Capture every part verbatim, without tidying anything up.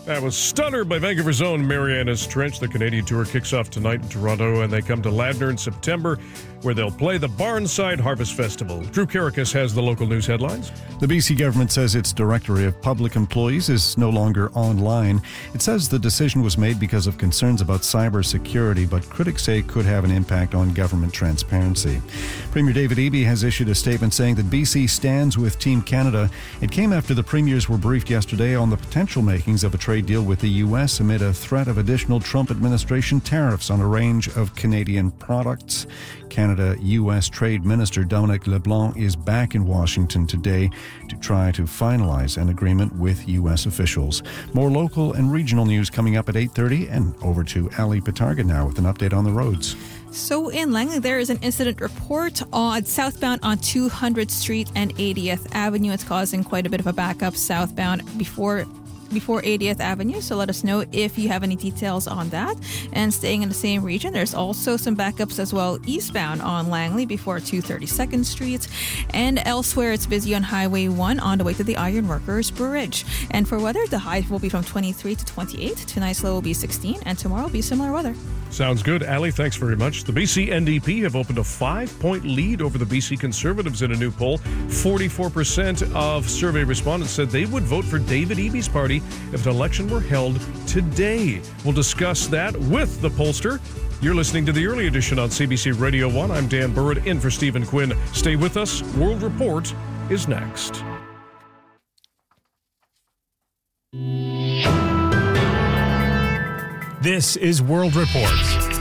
That was Stunner by Vancouver's own Marianas Trench. The Canadian tour kicks off tonight in Toronto, and they come to Ladner in September, where they'll play the Barnside Harvest Festival. Drew Karakas has the local news headlines. The B C government says its Directorate of Public Employees is no longer online. It says the decision was made because of concerns about cyber security, but critics say it could have an impact on government transparency. Premier David Eby has issued a statement saying that B C stands with Team Canada. It came after the premiers were briefed yesterday on the potential makings of a trade deal with the U S amid a threat of additional Trump administration tariffs on a range of Canadian products. Canada-U S Trade Minister Dominic LeBlanc is back in Washington today to try to finalize an agreement with U S officials. More local and regional news coming up at eight thirty, and over to Ali Patarga now with an update on the roads. So in Langley, there is an incident report on southbound on two hundredth Street and eightieth Avenue. It's causing quite a bit of a backup southbound before before eightieth Avenue, so let us know if you have any details on that. And staying in the same region, there's also some backups as well eastbound on Langley before two hundred thirty-second Street. And elsewhere, it's busy on Highway one on the way to the Ironworkers Bridge. And for weather, the high will be from twenty-three to twenty-eight. Tonight's low will be sixteen, and tomorrow will be similar weather. Sounds good. Ali, thanks very much. The B C N D P have opened a five-point lead over the B C Conservatives in a new poll. forty-four percent of survey respondents said they would vote for David Eby's party if an election were held today. We'll discuss that with the pollster. You're listening to the early edition on C B C Radio one. I'm Dan Burrett, in for Stephen Quinn. Stay with us. World Report is next. This is World Report.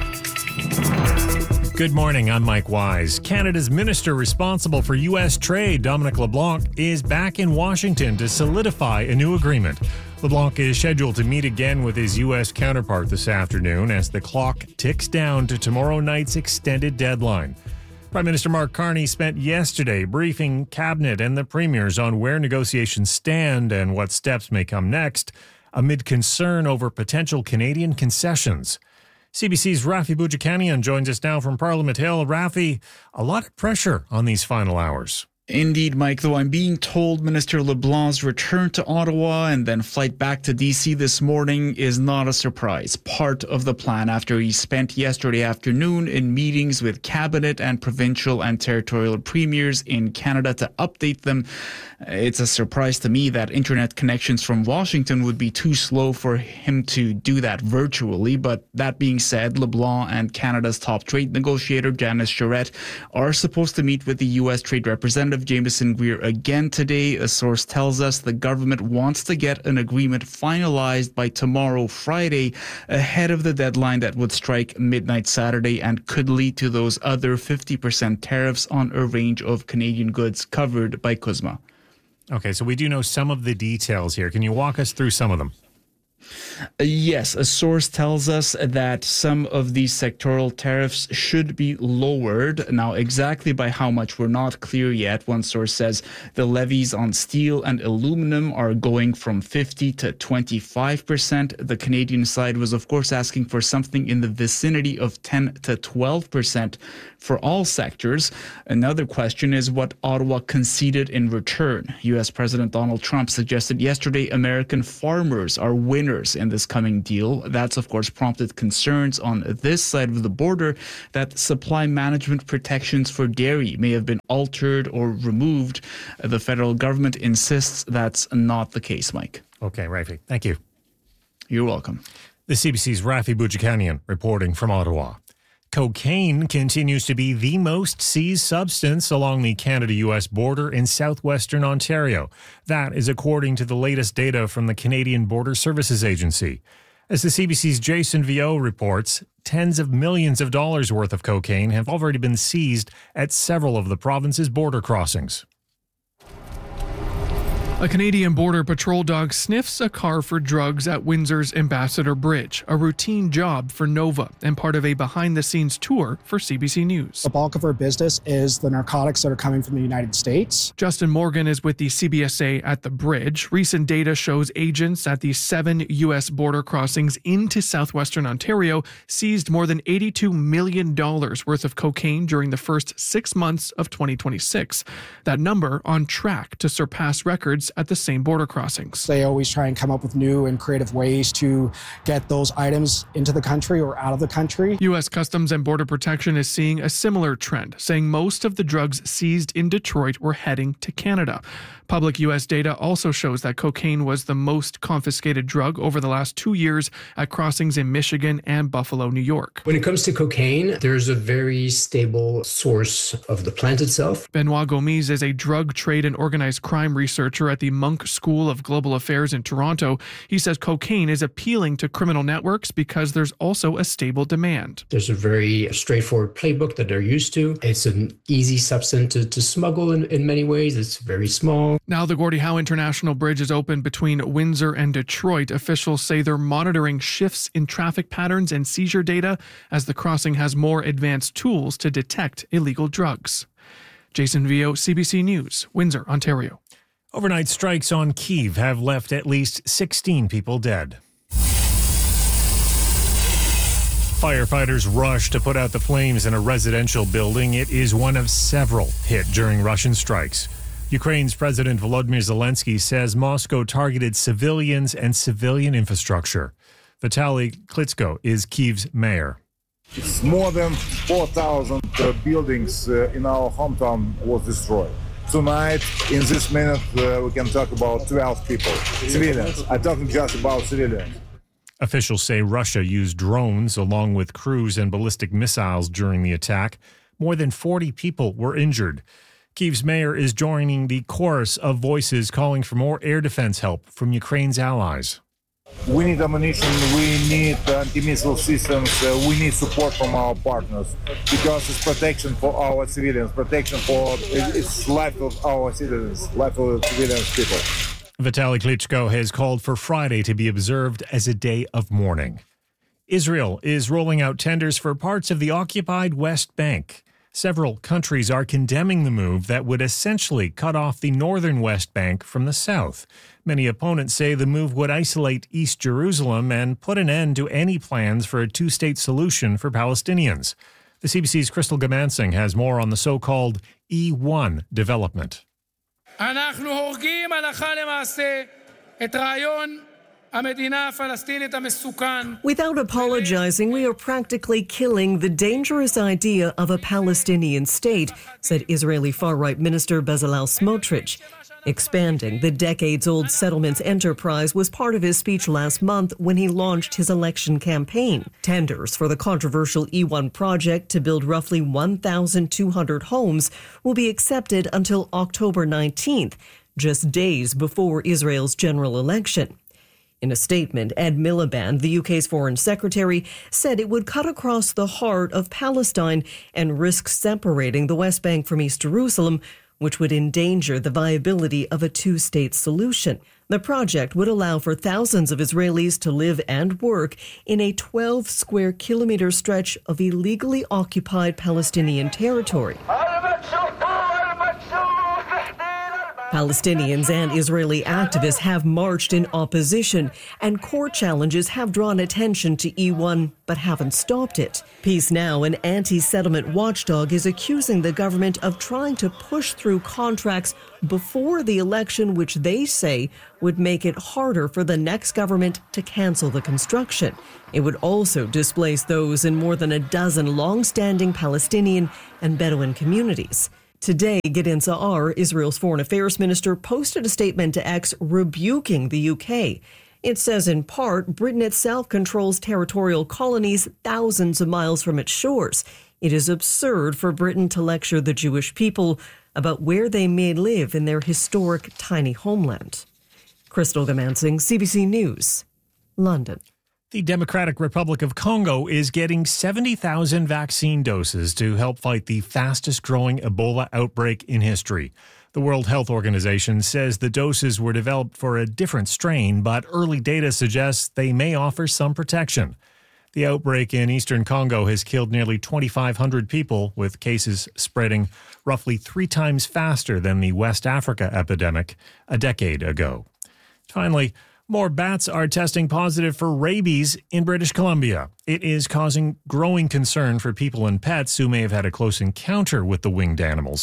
Good morning, I'm Mike Wise. Canada's minister responsible for U S trade, Dominic LeBlanc, is back in Washington to solidify a new agreement. LeBlanc is scheduled to meet again with his U S counterpart this afternoon as the clock ticks down to tomorrow night's extended deadline. Prime Minister Mark Carney spent yesterday briefing Cabinet and the premiers on where negotiations stand and what steps may come next, amid concern over potential Canadian concessions. C B C's Rafi Boudjikanian joins us now from Parliament Hill. Rafi, a lot of pressure on these final hours. Indeed, Mike, though I'm being told Minister LeBlanc's return to Ottawa and then flight back to D C this morning is not a surprise. Part of the plan after he spent yesterday afternoon in meetings with cabinet and provincial and territorial premiers in Canada to update them. It's a surprise to me that internet connections from Washington would be too slow for him to do that virtually. But that being said, LeBlanc and Canada's top trade negotiator, Janice Charette, are supposed to meet with the U S Trade Representative Jameson Greer again today. A source tells us the government wants to get an agreement finalized by tomorrow, Friday, ahead of the deadline that would strike midnight Saturday and could lead to those other fifty percent tariffs on a range of Canadian goods covered by C U S M A. Okay, so we do know some of the details here. Can you walk us through some of them? Uh, yes, a source tells us that some of these sectoral tariffs should be lowered. Now, exactly by how much, we're not clear yet. One source says the levies on steel and aluminum are going from fifty to twenty-five percent. The Canadian side was, of course, asking for something in the vicinity of ten to twelve percent for all sectors. Another question is what Ottawa conceded in return. U S President Donald Trump suggested yesterday American farmers are winners in this coming deal. That's, of course, prompted concerns on this side of the border that supply management protections for dairy may have been altered or removed. The federal government insists that's not the case, Mike. Okay, Rafi, thank you. You're welcome. The C B C's Rafi Boudjikanian reporting from Ottawa. Cocaine continues to be the most seized substance along the Canada-U S border in southwestern Ontario. That is according to the latest data from the Canadian Border Services Agency. As the C B C's Jason Vio reports, tens of millions of dollars worth of cocaine have already been seized at several of the province's border crossings. A Canadian Border Patrol dog sniffs a car for drugs at Windsor's Ambassador Bridge, a routine job for Nova and part of a behind-the-scenes tour for C B C News. The bulk of our business is the narcotics that are coming from the United States. Justin Morgan is with the C B S A at the bridge. Recent data shows agents at the seven U S border crossings into southwestern Ontario seized more than eighty-two million dollars worth of cocaine during the first six months of twenty twenty-six. That number on track to surpass records items at the same border crossings. They always try and come up with new and creative ways to get those items into the country or out of the country. U S Customs and Border Protection is seeing a similar trend, saying most of the drugs seized in Detroit were heading to Canada. Public U S data also shows that cocaine was the most confiscated drug over the last two years at crossings in Michigan and Buffalo, New York. When it comes to cocaine, there's a very stable source of the plant itself. Benoit Gomis is a drug trade and organized crime researcher at the Munk School of Global Affairs in Toronto. He says cocaine is appealing to criminal networks because there's also a stable demand. There's a very straightforward playbook that they're used to. It's an easy substance to, to smuggle in, in many ways. It's very small. Now the Gordie Howe International Bridge is open between Windsor and Detroit. Officials say they're monitoring shifts in traffic patterns and seizure data as the crossing has more advanced tools to detect illegal drugs. Jason Vio, C B C News, Windsor, Ontario. Overnight strikes on Kyiv have left at least sixteen people dead. Firefighters rush to put out the flames in a residential building. It is one of several hit during Russian strikes. Ukraine's President Volodymyr Zelensky says Moscow targeted civilians and civilian infrastructure. Vitaly Klitschko is Kyiv's mayor. It's more than four thousand uh, buildings uh, in our hometown was destroyed. Tonight, in this minute, uh, we can talk about twelve people, civilians. I'm talking just about civilians. Officials say Russia used drones along with cruise and ballistic missiles during the attack. More than forty people were injured. Kyiv's mayor is joining the chorus of voices calling for more air defense help from Ukraine's allies. We need ammunition, we need anti-missile systems, uh, we need support from our partners because it's protection for our civilians, protection for it's life of our citizens, life of civilian people. Vitaly Klitschko has called for Friday to be observed as a day of mourning. Israel is rolling out tenders for parts of the occupied West Bank. Several countries are condemning the move that would essentially cut off the northern West Bank from the south. Many opponents say the move would isolate East Jerusalem and put an end to any plans for a two-state solution for Palestinians. The C B C's Crystal Gamansing has more on the so-called E one development. Without apologizing, we are practically killing the dangerous idea of a Palestinian state, said Israeli far-right Minister Bezalel Smotrich. Expanding the decades-old settlements enterprise was part of his speech last month when he launched his election campaign. Tenders for the controversial E one project to build roughly one thousand two hundred homes will be accepted until October nineteenth, just days before Israel's general election. In a statement, Ed Miliband, the U K's foreign secretary, said it would cut across the heart of Palestine and risk separating the West Bank from East Jerusalem, which would endanger the viability of a two-state solution. The project would allow for thousands of Israelis to live and work in a twelve square kilometer stretch of illegally occupied Palestinian territory. Palestinians and Israeli activists have marched in opposition, and court challenges have drawn attention to E one, but haven't stopped it. Peace Now, an anti-settlement watchdog, is accusing the government of trying to push through contracts before the election, which they say would make it harder for the next government to cancel the construction. It would also displace those in more than a dozen long-standing Palestinian and Bedouin communities. Today, Gideon Sa'ar, Israel's foreign affairs minister, posted a statement to X rebuking the U K. It says, in part, Britain itself controls territorial colonies thousands of miles from its shores. It is absurd for Britain to lecture the Jewish people about where they may live in their historic tiny homeland. Crystal Gamansing, C B C News, London. The Democratic Republic of Congo is getting seventy thousand vaccine doses to help fight the fastest-growing Ebola outbreak in history. The World Health Organization says the doses were developed for a different strain, but early data suggests they may offer some protection. The outbreak in eastern Congo has killed nearly twenty-five hundred people, with cases spreading roughly three times faster than the West Africa epidemic a decade ago. Finally, more bats are testing positive for rabies in British Columbia. It is causing growing concern for people and pets who may have had a close encounter with the winged animals.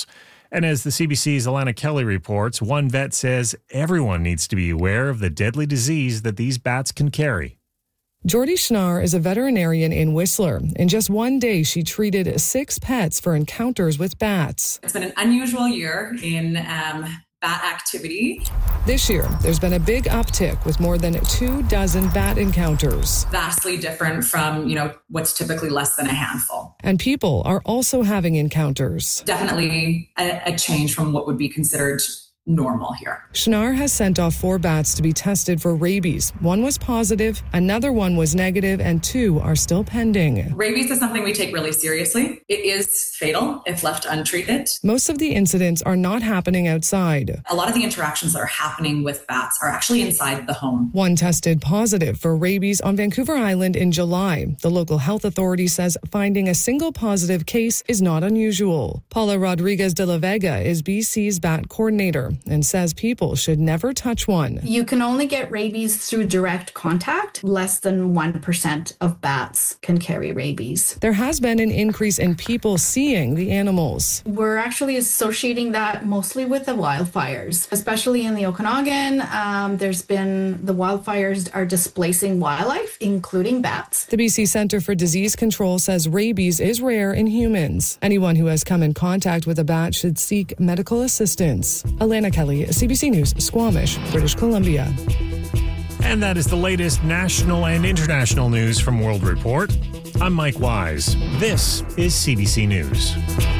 And as the C B C's Alana Kelly reports, one vet says everyone needs to be aware of the deadly disease that these bats can carry. Jordy Schnarr is a veterinarian in Whistler. In just one day, she treated six pets for encounters with bats. It's been an unusual year in um, bat activity. This year, there's been a big uptick with more than two dozen bat encounters. Vastly different from, you know, what's typically less than a handful. And people are also having encounters. Definitely a, a change from what would be considered normal here. Schnarr has sent off four bats to be tested for rabies. One was positive, another one was negative, and two are still pending. Rabies is something we take really seriously. It is fatal if left untreated. Most of the incidents are not happening outside. A lot of the interactions that are happening with bats are actually inside the home. One tested positive for rabies on Vancouver Island in July. The local health authority says finding a single positive case is not unusual. Paula Rodriguez de la Vega is B C's bat coordinator and says people should never touch one. You can only get rabies through direct contact. Less than one percent of bats can carry rabies. There has been an increase in people seeing the animals. We're actually associating that mostly with the wildfires, especially in the Okanagan. Um, there's been the wildfires are displacing wildlife, including bats. The B C Centre for Disease Control says rabies is rare in humans. Anyone who has come in contact with a bat should seek medical assistance. Alana Kelly, C B C News, Squamish, British Columbia. And that is the latest national and international news from World Report. I'm Mike Wise. This is C B C News.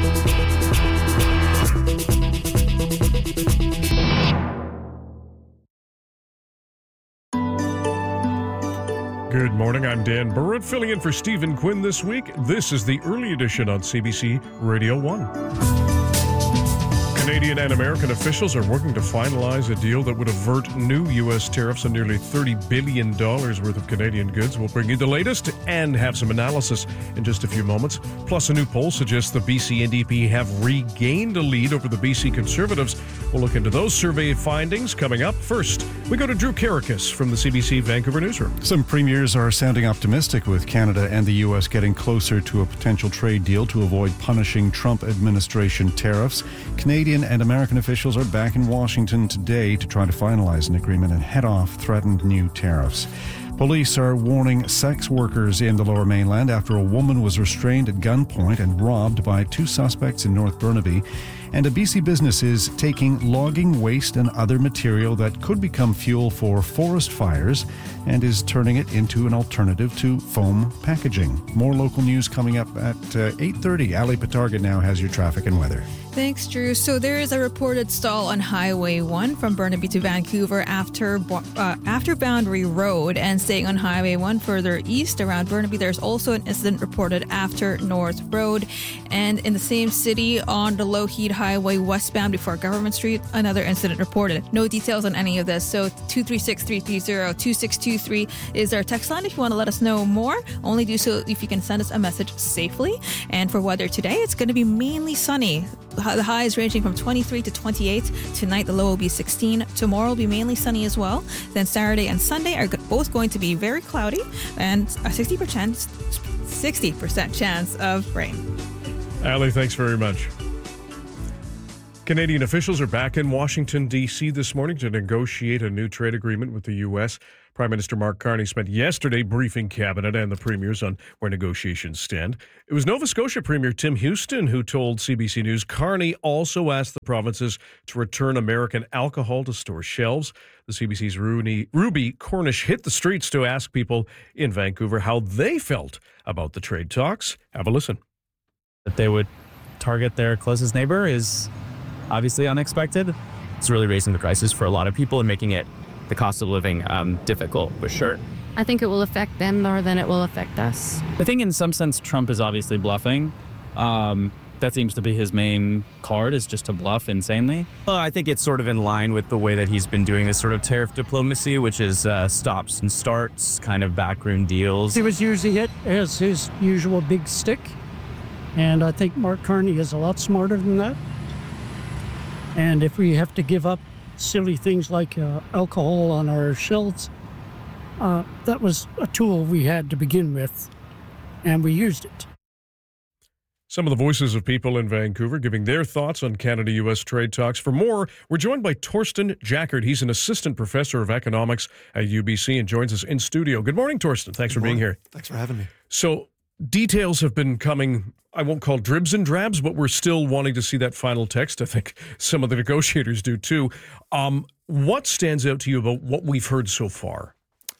Good morning, I'm Dan Burrett, filling in for Stephen Quinn this week. This is the early edition on C B C Radio one. Canadian and American officials are working to finalize a deal that would avert new U S tariffs on nearly thirty billion dollars worth of Canadian goods. We'll bring you the latest and have some analysis in just a few moments. Plus, a new poll suggests the B C N D P have regained a lead over the B C Conservatives. We'll look into those survey findings coming up. First, we go to Drew Karakis from the C B C Vancouver newsroom. Some premiers are sounding optimistic with Canada and the U S getting closer to a potential trade deal to avoid punishing Trump administration tariffs. Canadian and American officials are back in Washington today to try to finalize an agreement and head off threatened new tariffs. Police are warning sex workers in the Lower Mainland after a woman was restrained at gunpoint and robbed by two suspects in North Burnaby. And a B C business is taking logging waste and other material that could become fuel for forest fires and is turning it into an alternative to foam packaging. More local news coming up at uh, eight thirty. Ali Patarga now has your traffic and weather. Thanks, Drew. So there is a reported stall on Highway one from Burnaby to Vancouver after uh, after Boundary Road, and staying on Highway one further east around Burnaby. There's also an incident reported after North Road, and in the same city on the Lougheed Highway westbound before Government Street, another incident reported. No details on any of this. So two three six, three three zero, two six two three is our text line if you want to let us know more. Only do so if you can send us a message safely. And for weather today, it's going to be mainly sunny. The high is ranging from twenty-three to twenty-eight. Tonight, the low will be sixteen. Tomorrow will be mainly sunny as well. Then Saturday and Sunday are both going to be very cloudy and a sixty percent, sixty percent chance of rain. Ali, thanks very much. Canadian officials are back in Washington, D C this morning to negotiate a new trade agreement with the U S. Prime Minister Mark Carney spent yesterday briefing Cabinet and the premiers on where negotiations stand. It was Nova Scotia Premier Tim Houston who told C B C News Carney also asked the provinces to return American alcohol to store shelves. The C B C's Ruby Cornish hit the streets to ask people in Vancouver how they felt about the trade talks. Have a listen. That they would target their closest neighbor is obviously unexpected. It's really raising the prices for a lot of people and making it the cost of living um, difficult, for sure. I think it will affect them more than it will affect us. I think in some sense Trump is obviously bluffing. Um, that seems to be his main card, is just to bluff insanely. Well, I think it's sort of in line with the way that he's been doing this sort of tariff diplomacy, which is uh, stops and starts, kind of backroom deals. He was using it as his usual big stick, and I think Mark Carney is a lot smarter than that. And if we have to give up silly things like uh, alcohol on our shelves, uh, that was a tool we had to begin with, and we used it. Some of the voices of people in Vancouver giving their thoughts on Canada-U S trade talks. For more, we're joined by Torsten Jackert. He's an assistant professor of economics at U B C and joins us in studio. Good morning, Torsten. Thanks Good for being morning. here. Thanks for having me. So details have been coming, I won't call dribs and drabs, but we're still wanting to see that final text. I think some of the negotiators do too. Um, what stands out to you about what we've heard so far?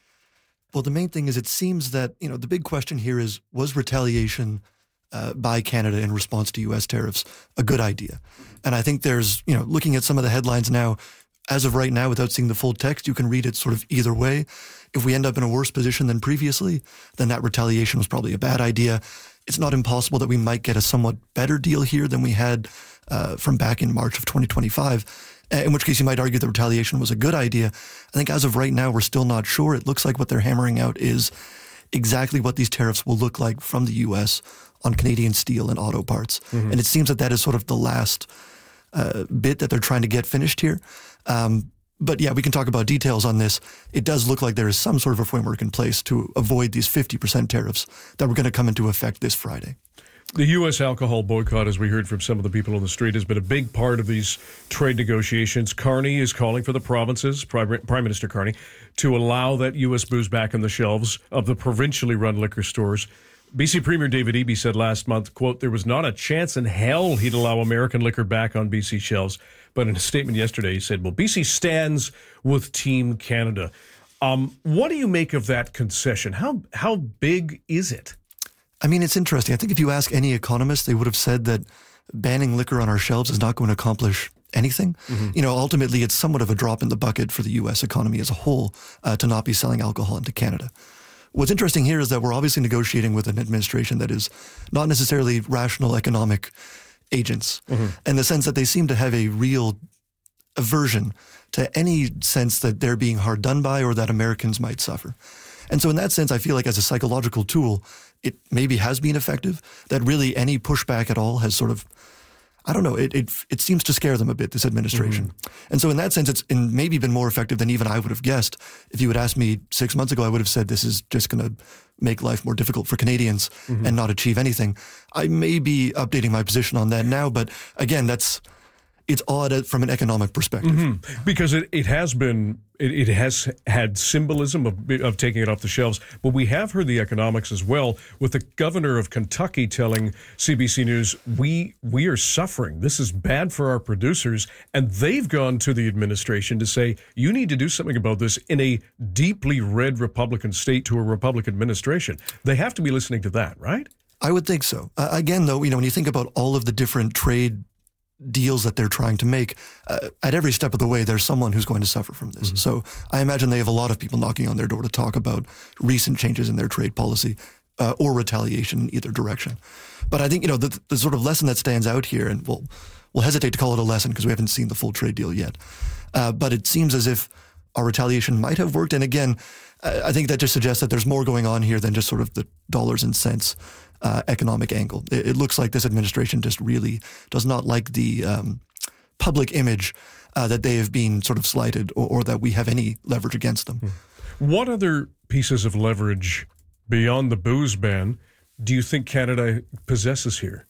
Well, the main thing is it seems that, you know, the big question here is, was retaliation uh, by Canada in response to U S tariffs a good idea? And I think there's, you know, looking at some of the headlines now, as of right now, without seeing the full text, you can read it sort of either way. If we end up in a worse position than previously, then that retaliation was probably a bad idea. It's not impossible that we might get a somewhat better deal here than we had uh, from back in March of twenty twenty-five, in which case you might argue that retaliation was a good idea. I think as of right now, we're still not sure. It looks like what they're hammering out is exactly what these tariffs will look like from the U S on Canadian steel and auto parts. Mm-hmm. And it seems that that is sort of the last uh, bit that they're trying to get finished here. Um, but yeah, we can talk about details on this. It does look like there is some sort of a framework in place to avoid these fifty percent tariffs that were going to come into effect this Friday. The U S alcohol boycott, as we heard from some of the people on the street, has been a big part of these trade negotiations. Carney is calling for the provinces, Prime, Prime Minister Carney, to allow that U S booze back on the shelves of the provincially run liquor stores. B C Premier David Eby said last month, quote, there was not a chance in hell he'd allow American liquor back on B C shelves. But in a statement yesterday, he said, well, B C stands with Team Canada. Um, what do you make of that concession? How how big is it? I mean, it's interesting. I think if you ask any economist, they would have said that banning liquor on our shelves is not going to accomplish anything. Mm-hmm. You know, ultimately, it's somewhat of a drop in the bucket for the U S economy as a whole uh, to not be selling alcohol into Canada. What's interesting here is that we're obviously negotiating with an administration that is not necessarily rational economic agents, mm-hmm. in the sense that they seem to have a real aversion to any sense that they're being hard done by or that Americans might suffer. And so in that sense, I feel like as a psychological tool, it maybe has been effective, that really any pushback at all has sort of, I don't know, it it, it seems to scare them a bit, this administration. Mm-hmm. And so in that sense, it's in maybe been more effective than even I would have guessed. If you had asked me six months ago, I would have said this is just going to make life more difficult for Canadians mm-hmm. and not achieve anything. I may be updating my position on that now, but again, that's it's odd from an economic perspective. Mm-hmm. Because it, it has been, it, it has had symbolism of, of taking it off the shelves, but we have heard the economics as well, with the governor of Kentucky telling C B C News, we we are suffering. This is bad for our producers. And they've gone to the administration to say, you need to do something about this in a deeply red Republican state to a Republican administration. They have to be listening to that, right? I would think so. Uh, again, though, you know, when you think about all of the different trade deals that they're trying to make, uh, at every step of the way, there's someone who's going to suffer from this. Mm-hmm. So I imagine they have a lot of people knocking on their door to talk about recent changes in their trade policy uh, or retaliation in either direction. But I think, you know, the, the sort of lesson that stands out here, and we'll, we'll hesitate to call it a lesson because we haven't seen the full trade deal yet, uh, but it seems as if our retaliation might have worked. And again, I think that just suggests that there's more going on here than just sort of the dollars and cents Uh, economic angle. It, it looks like this administration just really does not like the um, public image uh, that they have been sort of slighted or, or that we have any leverage against them. What other pieces of leverage beyond the booze ban do you think Canada possesses here?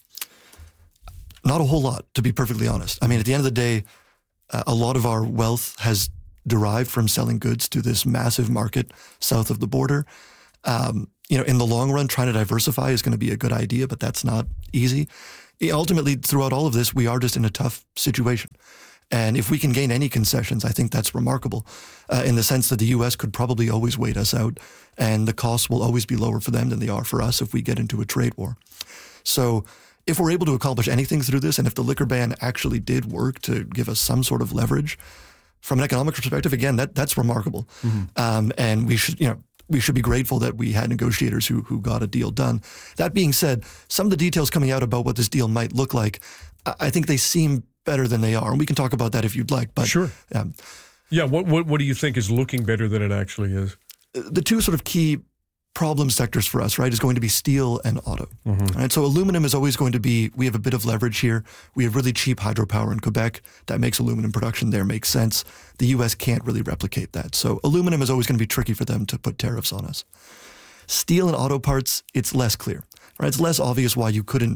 Not a whole lot, to be perfectly honest. I mean, at the end of the day, uh, a lot of our wealth has derived from selling goods to this massive market south of the border. Um, you know, in the long run, trying to diversify is going to be a good idea, but that's not easy. Ultimately, throughout all of this, we are just in a tough situation. And if we can gain any concessions, I think that's remarkable uh, in the sense that the U S could probably always wait us out, and the costs will always be lower for them than they are for us if we get into a trade war. So if we're able to accomplish anything through this, and if the liquor ban actually did work to give us some sort of leverage, from an economic perspective, again, that that's remarkable. Mm-hmm. Um, and we should, you know, we should be grateful that we had negotiators who who got a deal done. That being said, some of the details coming out about what this deal might look like, I think they seem better than they are. And we can talk about that if you'd like. But sure. Um, yeah, what, what what do you think is looking better than it actually is? The two sort of key problem sectors for us, right, is going to be steel and auto. Mm-hmm. Right? So aluminum is always going to be, we have a bit of leverage here. We have really cheap hydropower in Quebec. That makes aluminum production there make sense. The U S can't really replicate that. So aluminum is always going to be tricky for them to put tariffs on us. Steel and auto parts, it's less clear. Right? It's less obvious why you couldn't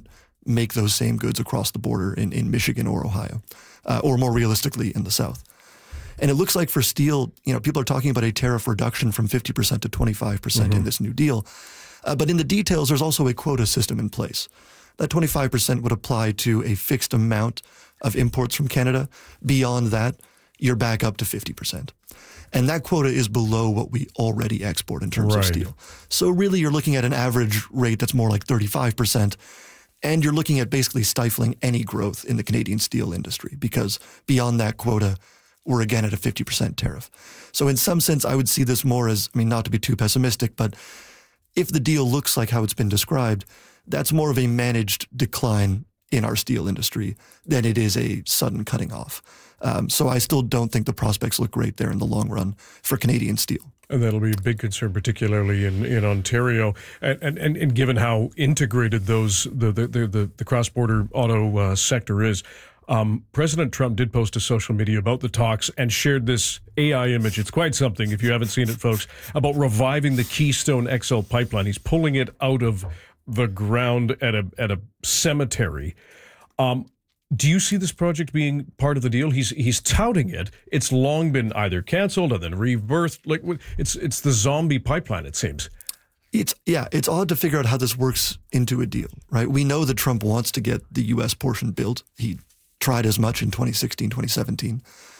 make those same goods across the border in, in Michigan or Ohio, uh, or more realistically in the South. And it looks like for steel, you know, people are talking about a tariff reduction from fifty percent to twenty-five percent mm-hmm. in this new deal. Uh, but in the details, there's also a quota system in place. That twenty-five percent would apply to a fixed amount of imports from Canada. Beyond that, you're back up to fifty percent. And that quota is below what we already export in terms right. of steel. So really, you're looking at an average rate that's more like thirty-five percent. And you're looking at basically stifling any growth in the Canadian steel industry, because beyond that quota, we're again at a fifty percent tariff. So in some sense, I would see this more as, I mean, not to be too pessimistic, but if the deal looks like how it's been described, that's more of a managed decline in our steel industry than it is a sudden cutting off. Um, so I still don't think the prospects look great there in the long run for Canadian steel. And that'll be a big concern, particularly in, in Ontario, and, and, and given how integrated those the the, the, the cross-border auto uh, sector is. Um, President Trump did post to social media about the talks and shared this A I image. It's quite something, if you haven't seen it, folks, about reviving the Keystone X L pipeline. He's pulling it out of the ground at a at a cemetery. Um, do you see this project being part of the deal? He's he's touting it. It's long been either canceled and then rebirthed. Like it's it's the zombie pipeline, it seems. It's yeah, it's odd to figure out how this works into a deal, right? We know that Trump wants to get the U S portion built. He tried as much in twenty sixteen, twenty seventeen.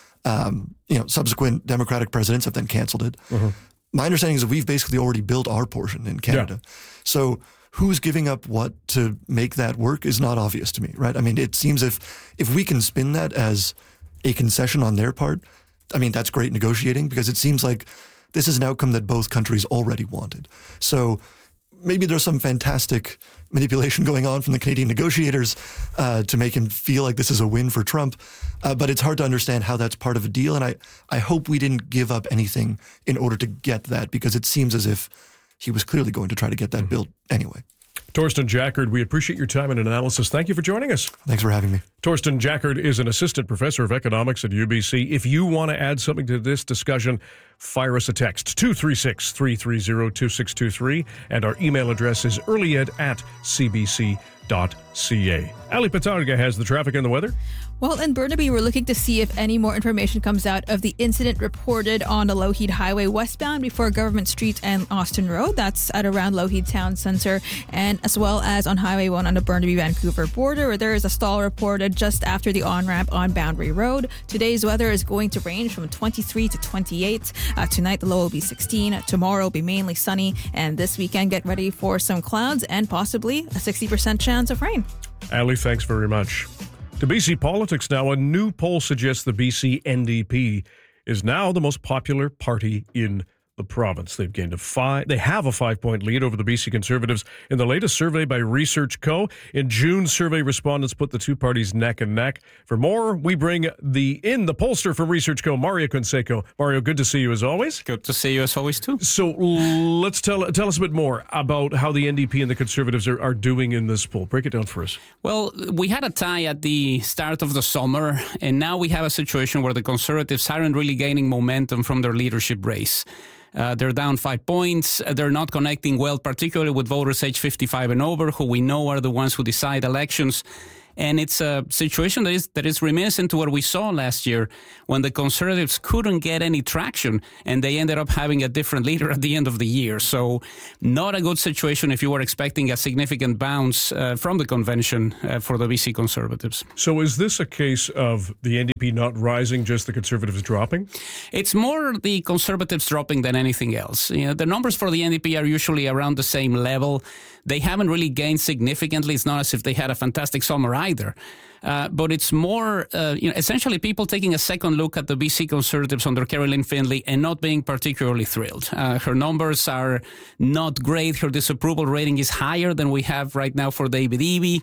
Um, you know, subsequent Democratic presidents have then canceled it. Uh-huh. My understanding is that we've basically already built our portion in Canada. Yeah. So who's giving up what to make that work is not obvious to me, right? I mean, it seems if if we can spin that as a concession on their part, I mean, that's great negotiating, because it seems like this is an outcome that both countries already wanted. So maybe there's some fantastic manipulation going on from the Canadian negotiators uh, to make him feel like this is a win for Trump. Uh, but it's hard to understand how that's part of a deal. And I, I hope we didn't give up anything in order to get that, because it seems as if he was clearly going to try to get that mm-hmm. built anyway. Torsten Jackard, we appreciate your time and analysis. Thank you for joining us. Thanks for having me. Torsten Jackard is an assistant professor of economics at U B C. If you want to add something to this discussion, fire us a text, two three six, three three zero, two six two three, and our email address is earlyed at c b c dot c a. Ali Patarga has the traffic and the weather. Well, in Burnaby, we're looking to see if any more information comes out of the incident reported on the Lougheed Highway westbound before Government Street and Austin Road. That's at around Lougheed Town Center, and as well as on Highway one on the Burnaby-Vancouver border, where there is a stall reported just after the on-ramp on Boundary Road. Today's weather is going to range from twenty-three to twenty-eight. Uh, tonight, the low will be sixteen. Tomorrow will be mainly sunny, and this weekend, get ready for some clouds and possibly a sixty percent chance of rain. Ali, thanks very much. To B C politics now, a new poll suggests the B C N D P is now the most popular party in the province. They've gained a five. They have a five-point lead over the B C Conservatives in the latest survey by Research Co. In June, survey respondents put the two parties neck and neck. For more, we bring the in the pollster from Research Co., Mario Conseco. Mario, good to see you as always. Good to see you as always too. So let's tell tell us a bit more about how the N D P and the Conservatives are, are doing in this poll. Break it down for us. Well, we had a tie at the start of the summer, and now we have a situation where the Conservatives aren't really gaining momentum from their leadership race. Uh, they're down five points. They're not connecting well, particularly with voters age fifty-five and over, who we know are the ones who decide elections. And it's a situation that is that is reminiscent to what we saw last year when the Conservatives couldn't get any traction and they ended up having a different leader at the end of the year. So not a good situation if you were expecting a significant bounce uh, from the convention uh, for the B C Conservatives. So is this a case of the N D P not rising, just the Conservatives dropping? It's more the Conservatives dropping than anything else. You know, the numbers for the N D P are usually around the same level. They haven't really gained significantly. It's not as if they had a fantastic summer either. Uh, but it's more, uh, you know, essentially people taking a second look at the B C Conservatives under Carolyn Findlay and not being particularly thrilled. Uh, her numbers are not great. Her disapproval rating is higher than we have right now for David Eby.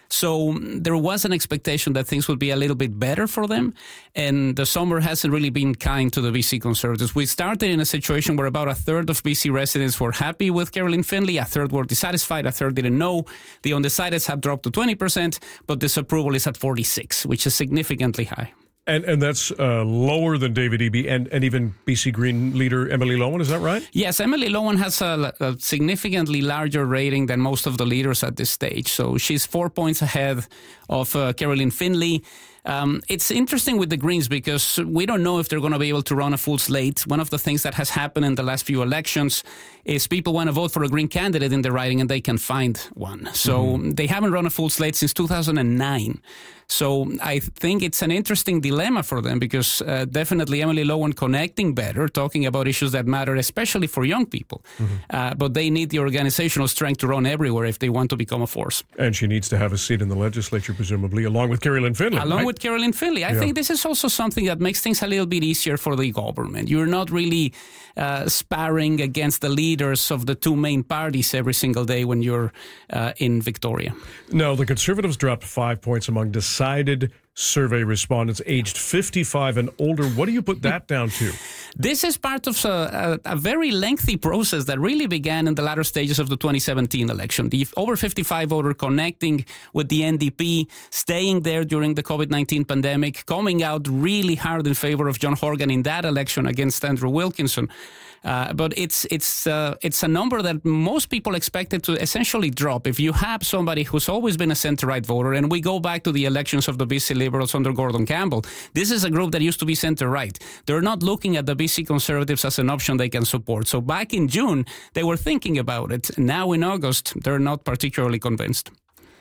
So there was an expectation that things would be a little bit better for them, and the summer hasn't really been kind to the B C Conservatives. We started in a situation where about a third of B C residents were happy with Carolyn Findlay, a third were dissatisfied, a third didn't know. The undecideds have dropped to twenty percent, but disapproval is at forty-six, which is significantly high. And and that's uh, lower than David Eby and, and even B C Green leader Emily Lowen, is that right? Yes, Emily Lowen has a, a significantly larger rating than most of the leaders at this stage. So she's four points ahead of uh, Caroline Finley. Um, it's interesting with the Greens because we don't know if they're going to be able to run a full slate. One of the things that has happened in the last few elections is people want to vote for a Green candidate in the riding and they can find one. So mm-hmm. they haven't run a full slate since two thousand nine. So I think it's an interesting dilemma for them because uh, definitely Emily Lowen connecting better, talking about issues that matter, especially for young people. Mm-hmm. Uh, but they need the organizational strength to run everywhere if they want to become a force. And she needs to have a seat in the legislature, presumably, along with Caroline Finley. Along right? with Caroline Finley. I yeah. think this is also something that makes things a little bit easier for the government. You're not really uh, sparring against the leaders of the two main parties every single day when you're uh, in Victoria. No, the Conservatives dropped five points among decided survey respondents aged fifty-five and older. What do you put that down to? This is part of a, a, a very lengthy process that really began in the latter stages of the twenty seventeen election. The over fifty-five voter connecting with the N D P, staying there during the COVID nineteen pandemic, coming out really hard in favor of John Horgan in that election against Andrew Wilkinson. Uh, but it's it's uh, it's a number that most people expected to essentially drop. If you have somebody who's always been a center-right voter, and we go back to the elections of the B C Liberals under Gordon Campbell, this is a group that used to be center-right. They're not looking at the B C Conservatives as an option they can support. So back in June, they were thinking about it. Now in August, they're not particularly convinced.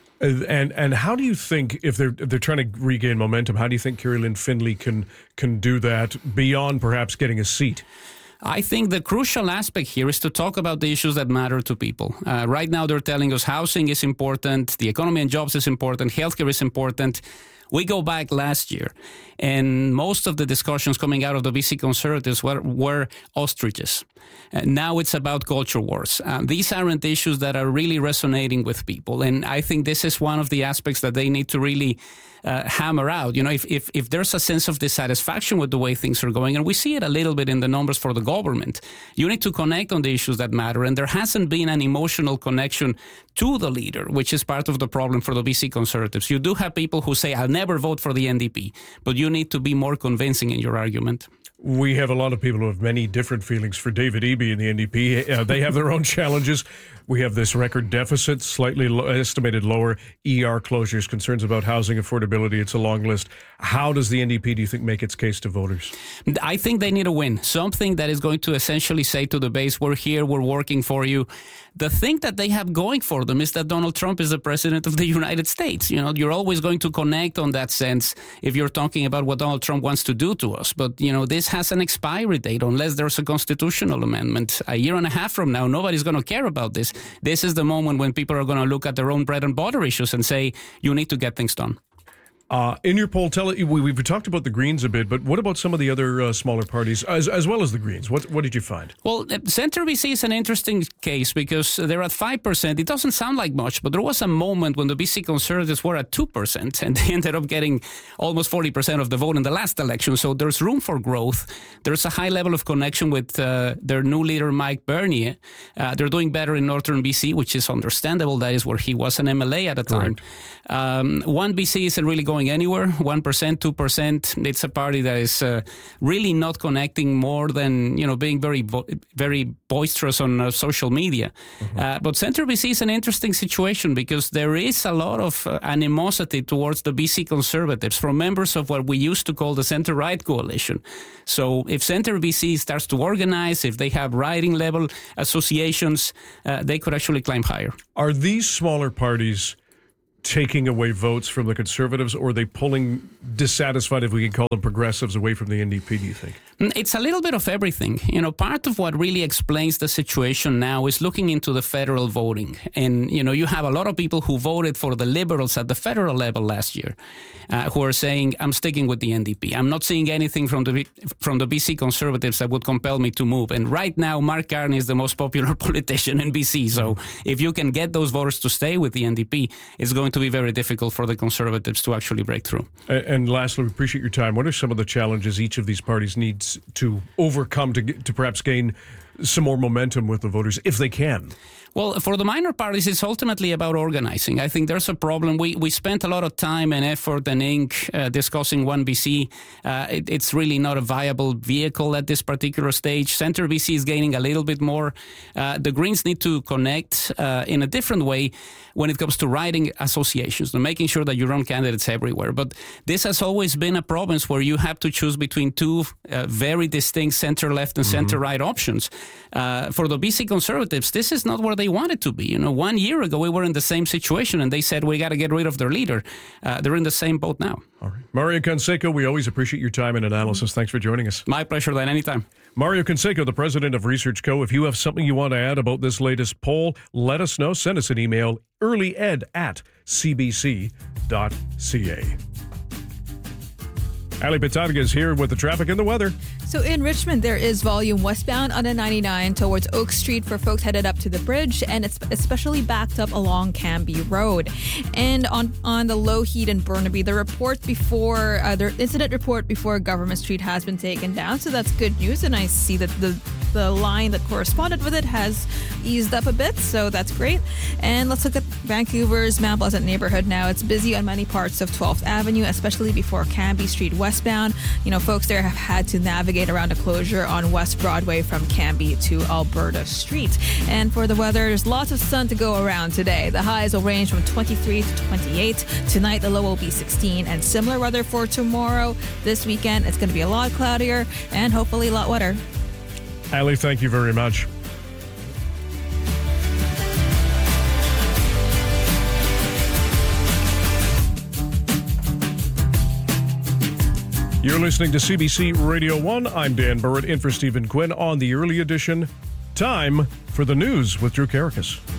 And and how do you think, if they're if they're trying to regain momentum, how do you think Caroline Finley can can do that beyond perhaps getting a seat? I think the crucial aspect here is to talk about the issues that matter to people. Uh, right now, they're telling us housing is important, the economy and jobs is important, healthcare is important. We go back last year, and most of the discussions coming out of the B C Conservatives were, were ostriches. Uh, now it's about culture wars. Um, these aren't issues that are really resonating with people, and I think this is one of the aspects that they need to really uh, hammer out. You know, if, if if there's a sense of dissatisfaction with the way things are going, and we see it a little bit in the numbers for the government, you need to connect on the issues that matter, and there hasn't been an emotional connection to the leader, which is part of the problem for the B C Conservatives. You do have people who say, I'll never vote for the N D P, but you need to be more convincing in your argument. We have a lot of people who have many different feelings for David Eby and the N D P. Uh, they have their own challenges. We have this record deficit, slightly lo- estimated lower E R closures, concerns about housing affordability. It's a long list. How does the N D P, do you think, make its case to voters? I think they need a win, something that is going to essentially say to the base, we're here, we're working for you. The thing that they have going for them is that Donald Trump is the president of the United States. You know, you're always going to connect on that sense if you're talking about what Donald Trump wants to do to us. But, you know, this has an expiry date unless there's a constitutional amendment. A year and a half from now, nobody's going to care about this. This is the moment when people are going to look at their own bread and butter issues and say, you need to get things done. Uh, in your poll, tell it, we, we've talked about the Greens a bit, but what about some of the other uh, smaller parties, as, as well as the Greens? What what did you find? Well, Centre B C is an interesting case because they're at five percent. It doesn't sound like much, but there was a moment when the B C Conservatives were at two percent, and they ended up getting almost forty percent of the vote in the last election. So there's room for growth. There's a high level of connection with uh, their new leader, Mike Bernier. Uh, they're doing better in Northern B C, which is understandable. That is where he was an M L A at the time. Right. Um, one B C isn't really going anywhere, one percent, two percent. It's a party that is uh, really not connecting more than, you know, being very, vo- very boisterous on uh, social media. Mm-hmm. Uh, but Centre B C is an interesting situation because there is a lot of uh, animosity towards the B C Conservatives from members of what we used to call the Centre-Right coalition. So if Centre B C starts to organize, if they have riding level associations, uh, they could actually climb higher. Are these smaller parties taking away votes from the Conservatives, or are they pulling dissatisfied, if we can call them progressives, away from the N D P, do you think? It's a little bit of everything. You know, part of what really explains the situation now is looking into the federal voting. And, you know, you have a lot of people who voted for the Liberals at the federal level last year uh, who are saying, I'm sticking with the N D P. I'm not seeing anything from the from the B C Conservatives that would compel me to move. And right now, Mark Carney is the most popular politician in B C. So if you can get those voters to stay with the N D P, it's going to to be very difficult for the Conservatives to actually break through. And, and lastly, we appreciate your time. What are some of the challenges each of these parties needs to overcome to get, to perhaps gain some more momentum with the voters, if they can? Well, for the minor parties, it's ultimately about organizing. I think there's a problem. We we spent a lot of time and effort and ink uh, discussing one B C. Uh, it, it's really not a viable vehicle at this particular stage. Center B C is gaining a little bit more. Uh, the Greens need to connect uh, in a different way when it comes to writing associations and making sure that you run candidates everywhere. But this has always been a province where you have to choose between two uh, very distinct center-left and Mm-hmm. center-right options. Uh, for the B C Conservatives, this is not where they want it to be. You know, one year ago, we were in the same situation, and they said, we got to get rid of their leader. Uh, they're in the same boat now. All right. Mario Canseco, we always appreciate your time and analysis. Thanks for joining us. My pleasure, then, anytime. Mario Canseco, the president of Research Co. If you have something you want to add about this latest poll, let us know. Send us an email, earlyed at c b c dot c a. Ali Pitanga is here with the traffic and the weather. So in Richmond, there is volume westbound on the ninety-nine towards Oak Street for folks headed up to the bridge, and it's especially backed up along Cambie Road. And on, on the Lougheed and Burnaby, the report before, uh, the incident report before Government Street has been taken down, so that's good news. And I see that the the line that corresponded with it has eased up a bit, so that's great. And let's look at Vancouver's Mount Pleasant neighborhood now. It's busy on many parts of twelfth Avenue, especially before Cambie Street westbound. You know, folks there have had to navigate around a closure on West Broadway from Cambie to Alberta Street. And for the weather, there's lots of sun to go around today. The highs will range from twenty-three to twenty-eight. Tonight, the low will be sixteen. And similar weather for tomorrow. This weekend, it's going to be a lot cloudier and hopefully a lot wetter. Ali, thank you very much. You're listening to C B C Radio one. I'm Dan Burrett, in for Stephen Quinn on the early edition. Time for the news with Drew Karakas.